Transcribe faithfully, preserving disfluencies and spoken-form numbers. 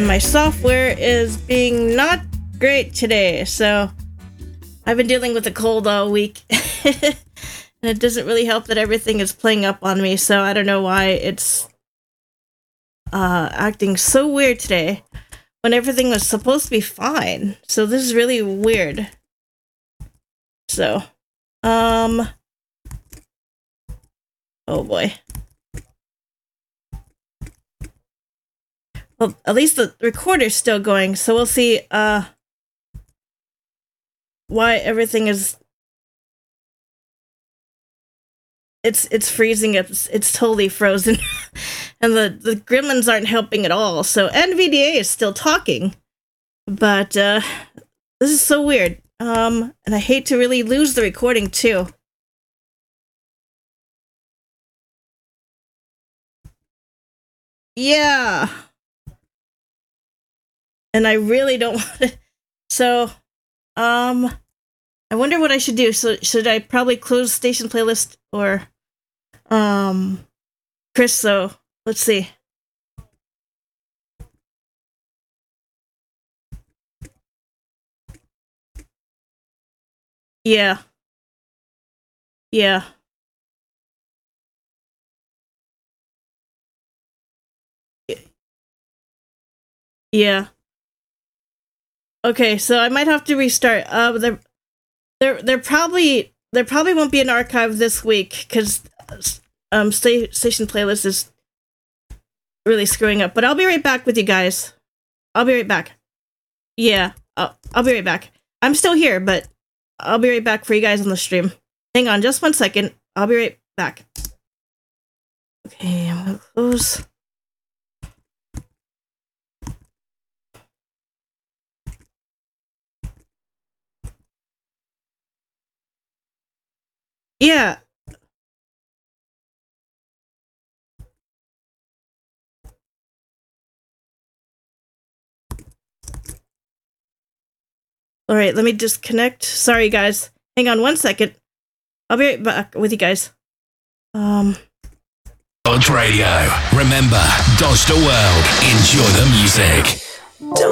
my software is being not great today, so I've been dealing with a cold all week. And it doesn't really help that everything is playing up on me, so I don't know why it's uh, acting so weird today when everything was supposed to be fine. So this is really weird. So, um, oh boy. Well, at least the recorder's still going, so we'll see, uh, why everything is, it's, it's freezing, it's, it's totally frozen, and the, the gremlins aren't helping at all, so N V D A is still talking, but, uh, this is so weird, um, and I hate to really lose the recording, too. Yeah! And I really don't want to, so, um, I wonder what I should do. So, should I probably close station playlist or, um, Chris, so, let's see. Yeah. Yeah. Yeah. Okay, so I might have to restart. Uh, there, there, there probably, there probably won't be an archive this week because, um, sta- station playlist is really screwing up. But I'll be right back with you guys. I'll be right back. Yeah, I'll, I'll be right back. I'm still here, but I'll be right back for you guys on the stream. Hang on, just one second. I'll be right back. Okay, I'm gonna close. Yeah. All right, let me just connect. Sorry, guys. Hang on one second. I'll be right back with you guys. Um. Dodge Radio. Remember, dodge the world. Enjoy the music.